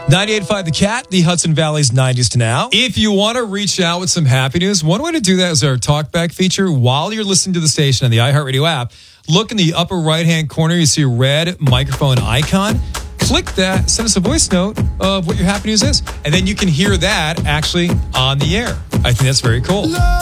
98.5 The Cat, the Hudson Valley's 90s to now. If you want to reach out with some happy news, one way to do that is our talkback feature. While you're listening to the station on the iHeartRadio app, look in the upper right-hand corner. You see a red microphone icon. Click that, send us a voice note of what your happy news is, and then you can hear that actually on the air. I think that's very cool.